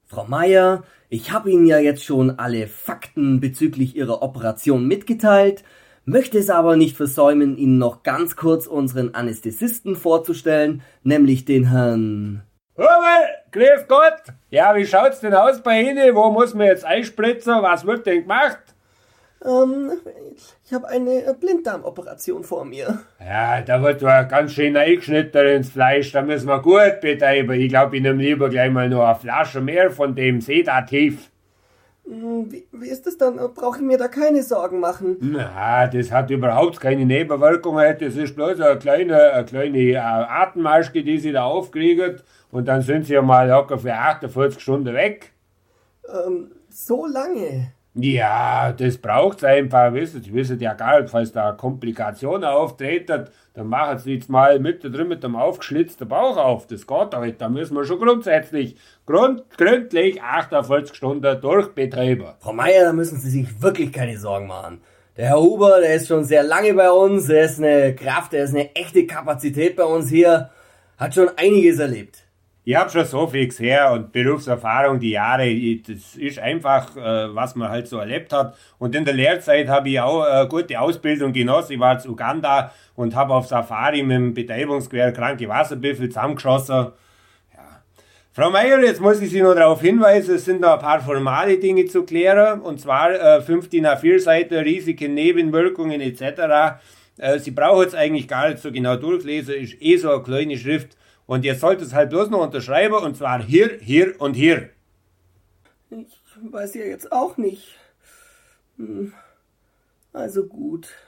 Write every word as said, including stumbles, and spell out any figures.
Frau Meier, ich habe Ihnen ja jetzt schon alle Fakten bezüglich Ihrer Operation mitgeteilt, möchte es aber nicht versäumen, Ihnen noch ganz kurz unseren Anästhesisten vorzustellen, nämlich den Herrn... Hubel, grüß Gott! Ja, wie schaut's denn aus bei Ihnen? Wo muss man jetzt einspritzen? Was wird denn gemacht? Ähm, ich habe eine Blinddarmoperation vor mir. Ja, da wird ja ganz schön eingeschnitten ins Fleisch, da müssen wir gut betreiben. Ich glaube, ich nehme lieber gleich mal noch eine Flasche mehr von dem Sedativ. Wie, wie ist das dann? Brauche ich mir da keine Sorgen machen? Na, das hat überhaupt keine Nebenwirkungen. Das ist bloß eine kleine, eine kleine äh, Atemmaske, die Sie da aufkriegen. Und dann sind Sie ja mal locker für achtundvierzig Stunden weg. Ähm, so lange? Ja, das braucht's einfach, wisst ihr. Sie wissen ja gar nicht, falls da Komplikationen auftreten, dann machen Sie jetzt mal mit da drin mit dem aufgeschlitzten Bauch auf. Das geht doch nicht. Da müssen wir schon grundsätzlich, grund, gründlich achtundvierzig Stunden durchbetreiben. Frau Meier, da müssen Sie sich wirklich keine Sorgen machen. Der Herr Huber, der ist schon sehr lange bei uns, er ist eine Kraft, er ist eine echte Kapazität bei uns hier, hat schon einiges erlebt. Ich habe schon so viel gesehen und Berufserfahrung, die Jahre, das ist einfach, äh, was man halt so erlebt hat. Und in der Lehrzeit habe ich auch eine gute Ausbildung genossen. Ich war zu Uganda und habe auf Safari mit dem Betreibungsgewehr kranke Wasserbüffel zusammengeschossen. Ja. Frau Meier, jetzt muss ich Sie noch darauf hinweisen, es sind noch ein paar formale Dinge zu klären. Und zwar äh, fünf D I N A vier Seiten, Risiken, Nebenwirkungen et cetera. Äh, Sie brauchen jetzt eigentlich gar nicht so genau durchlesen, ist eh so eine kleine Schrift. Und ihr sollt es halt bloß noch unterschreiben, und zwar hier, hier und hier. Ich weiß ja jetzt auch nicht. Also gut.